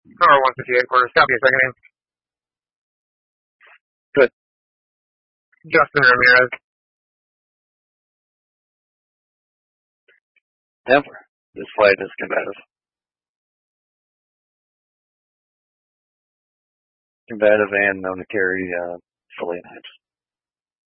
Car 158 quarters. Copy, second name. Good. Justin Ramirez. Denver. This flight is combative. Combative and known to carry civilian types.